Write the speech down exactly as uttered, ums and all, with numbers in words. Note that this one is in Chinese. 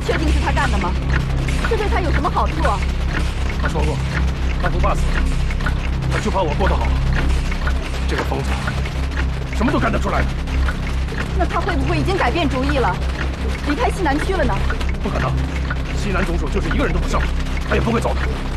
确定是他干的吗？这对他有什么好处啊？ 他说过，他不怕死，他就怕我过得好。这个疯子，什么都干得出来的。 那他会不会已经改变主意了，离开西南区了呢？ 不可能，西南总署就是一个人都不剩，他也不会走的。